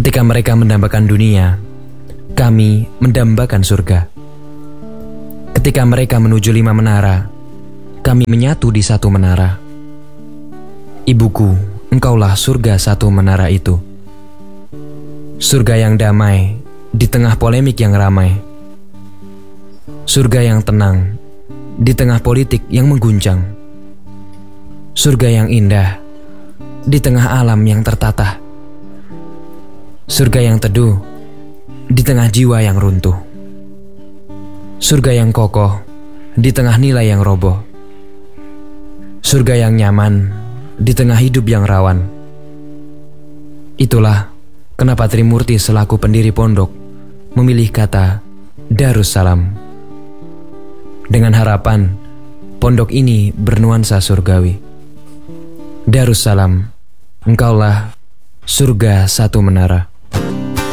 Ketika mereka mendambakan dunia, kami mendambakan surga. Ketika mereka menuju 5 menara, kami menyatu di 1 menara. Ibuku, engkaulah surga 1 menara itu. Surga yang damai di tengah polemik yang ramai. Surga yang tenang di tengah politik yang mengguncang. Surga yang indah di tengah alam yang tertata. Surga yang teduh di tengah jiwa yang runtuh. Surga yang kokoh di tengah nilai yang roboh. Surga yang nyaman di tengah hidup yang rawan. Itulah kenapa Trimurti selaku pendiri pondok memilih kata Darussalam. Dengan harapan pondok ini bernuansa surgawi. Darussalam, engkaulah surga 1 menara.